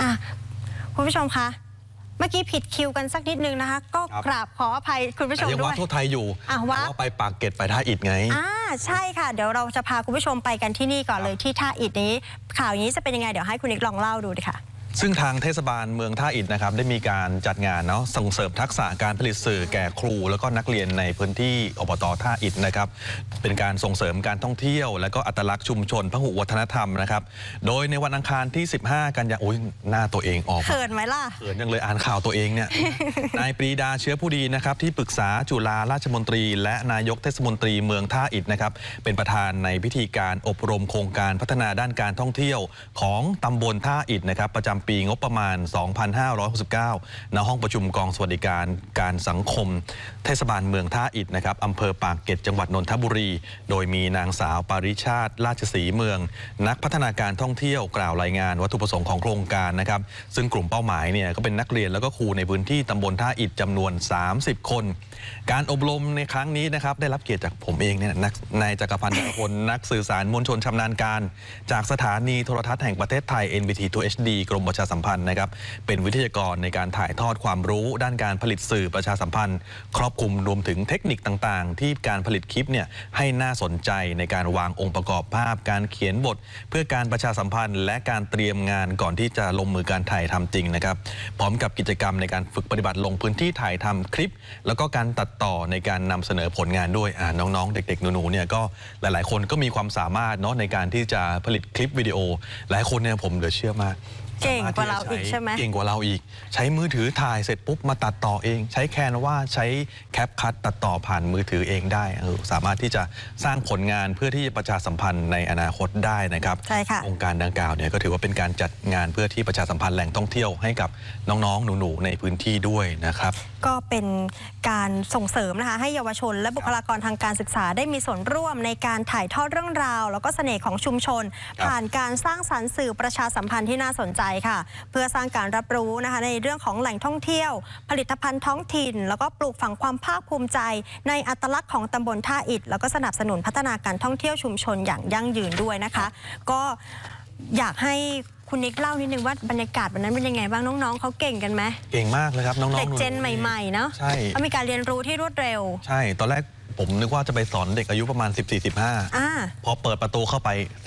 อ่ะคุณผู้ชมคะเมื่อกี้ผิดคิวกันสักนิดนึงนะคะก็กราบขออภัยคุณผู้ชมด้วยยังว่าทั่วไทยอยู่ว่าไปปากเกร็ดไปท่าอิฐไงใช่ค่ะเดี๋ยวเราจะพาคุณผู้ชมไปกันที่นี่ก่อนเลยที่ท่าอิฐนี้ข่าวนี้จะเป็นยังไงเดี๋ยวให้คุณนิกลองเล่าดูดิค่ะซึ่งทางเทศบาลเมืองท่าอิฐนะครับได้มีการจัดงานส่งเสริมทักษะการผลิตสื่อแก่ครูแล้วก็นักเรียนในพื้นที่อบต.ท่าอิฐนะครับเป็นการส่งเสริมการท่องเที่ยวและก็อัตลักษณ์ชุมชนพหุวัฒนธรรมนะครับโดยในวันอังคารที่15กันยายนหน้าตัวเองออกเขินไหมล่ะเขินยังเลยอ่านข่าวตัวเองเนี่ย นายปรีดาเชื้อผู้ดีนะครับที่ปรึกษาจุฬาราชมนตรีและนายกเทศมนตรีเมืองท่าอิฐนะครับเป็นประธานในพิธีการอบรมโครงการพัฒนาด้านการท่องเที่ยวของตำบลท่าอิฐนะครับประจำปีงบประมาณ2569 ณ ห้องประชุมกองสวัสดิการการสังคมเทศบาลเมืองท่าอิฐนะครับอำเภอปากเกร็ดจังหวัดนนทบุรีโดยมีนางสาวปาริชาติราชศรีเมืองนักพัฒนาการท่องเที่ยวกล่าวรายงานวัตถุประสงค์ของโครงการนะครับซึ่งกลุ่มเป้าหมายเนี่ยก็เป็นนักเรียนแล้วก็ครูในพื้นที่ตำบลท่าอิฐจำนวน30 คนการอบรมในครั้งนี้นะครับได้รับเกียรติจากผมเองเนี่ยนายจักรพันธ์ พลนักสื่อสารมวลชนชำนาญการจากสถานีโทรทัศน์แห่งประเทศไทย NBT 2 HD กรมประชาสัมพันธ์นะครับเป็นวิทยากรในการถ่ายทอดความรู้ด้านการผลิตสื่อประชาสัมพันธ์ครอบคลุมรวมถึงเทคนิคต่างๆที่การผลิตคลิปเนี่ยให้น่าสนใจในการวางองค์ประกอบภาพการเขียนบทเพื่อการประชาสัมพันธ์และการเตรียมงานก่อนที่จะลงมือการถ่ายทำจริงนะครับพร้อมกับกิจกรรมในการฝึกปฏิบัติลงพื้นที่ถ่ายทำคลิปแล้วก็การตัดต่อในการนำเสนอผลงานด้วยน้องๆเด็กๆหนูๆเนี่ยก็หลายๆคนก็มีความสามารถเนาะในการที่จะผลิตคลิปวิดีโอหลายคนเนี่ยผมเหลือเชื่อมากเก่งกว่าเราอีกใช่ไหมเก่งกว่าเราอีกใช้มือถือถ่ายเสร็จปุ๊บมาตัดต่อเองใช้แคนวาใช้แคปคัทตัดต่อผ่านมือถือเองได้สามารถที่จะสร้างผลงานเพื่อที่จะประชาสัมพันธ์ในอนาคตได้นะครับใช่ค่ะองค์การดังกล่าวเนี่ยก็ถือว่าเป็นการจัดงานเพื่อที่ประชาสัมพันธ์แหล่งท่องเที่ยวให้กับน้องๆหนูๆในพื้นที่ด้วยนะครับก็เป็นการส่งเสริมนะคะให้เยาวชนและบุคลากรทางการศึกษาได้มีส่วนร่วมในการถ่ายทอดเรื่องราวแล้วก็เสน่ห์ของชุมชนผ่านการสร้างสรรค์สื่อประชาสัมพันธ์ที่น่าสนใจค่ะเพื่อสร้างการรับรู้นะคะในเรื่องของแหล่งท่องเที่ยวผลิตภัณฑ์ท้องถิ่นแล้วก็ปลูกฝังความภาคภูมิใจในอัตลักษณ์ของตำบลท่าอิฐแล้วก็สนับสนุนพัฒนาการท่องเที่ยวชุมชนอย่างยั่งยืนด้วยนะคะก็อยากให้คุณนิกเล่านิดนึงว่าบรรยากาศวันนั้นเป็นยังไงบ้างน้องๆเขาเก่งกันไหมเก่งมากเลยครับน้องๆเด็กเจนใหม่ๆเนาะใช่เขามีการเรียนรู้ที่รวดเร็วใช่ตอนแรกผมนึกว่าจะไปสอนเด็กอายุประมาณ14-15พอเปิดประตูเข้าไป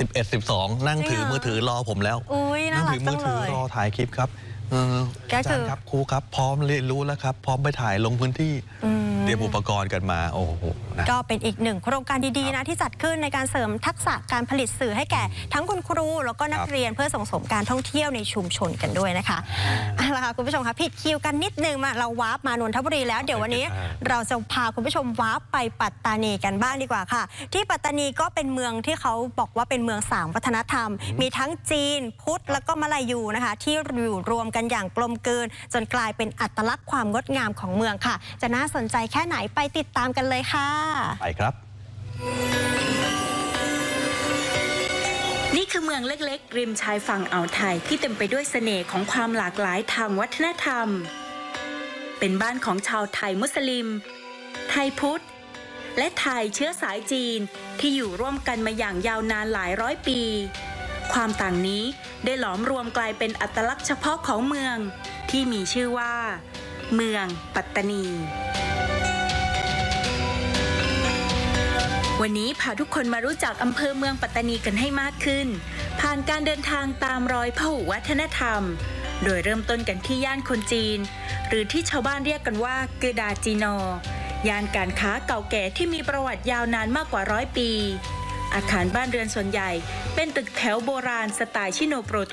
11-12นั่งถือมือถือรอผมแล้วนั่งถือมือถือรอถ่ายคลิปครับอาจารย์ครับครูครับพร้อมเรียนรู้แล้วครับพร้อมไปถ่ายลงพื้นที่เตรียมอุปกรณ์กันมาโอ้โหก็เป็นอีกหนึ่งโครงการดีๆนะที่จัดขึ้นในการเสริมทักษะการผลิตสื่อให้แก่ทั้งคุณครูแล้วก็นักเรียนเพื่อส่งเสริมการท่องเที่ยวในชุมชนกันด้วยนะคะเอาละค่ะคุณผู้ชมคะผิดคิวกันนิดนึงมาเราวาร์ปมานนทบุรีแล้วเดี๋ยววันนี้เราจะพาคุณผู้ชมวาร์ปไปปัตตานีกันบ้างดีกว่าค่ะที่ปัตตานีก็เป็นเมืองที่เขาบอกว่าเป็นเมือง3วัฒนธรรมมีทั้งจีนพุทธแล้วก็มลายูนะคะที่อยู่รวมกันอย่างกลมกลืนจนกลายเป็นอัตลักษณ์ความงดงามของเมืองค่ะจะน่าสนใจแค่ไหนไปติดตามกันเลยค่ะไปครับนี่คือเมืองเล็กๆริมชายฝั่งอ่าวไทยที่เต็มไปด้วยเสน่ห์ของความหลากหลายทางวัฒนธรรมเป็นบ้านของชาวไทยมุสลิมไทยพุทธและไทยเชื้อสายจีนที่อยู่ร่วมกันมาอย่างยาวนานหลายร้อยปีความต่างนี้ได้หลอมรวมกลายเป็นอัตลักษณ์เฉพาะของเมืองที่มีชื่อว่าเมืองปัตตานีวันนี้พาทุกคนมารู้จักอำเภอเมืองปัตตานีกันให้มากขึ้นผ่านการเดินทางตามรอยพหุวัฒนธรรมโดยเริ่มต้นกันที่ย่านคนจีนหรือที่ชาวบ้านเรียกกันว่าเกดาจีนอย่านการค้าเก่าแก่ที่มีประวัติยาวนานมากกว่า100 ปีอาคารบ้านเรือนส่วนใหญ่เป็นตึกแถวโบราณสไตล์ชิโนโปรตุ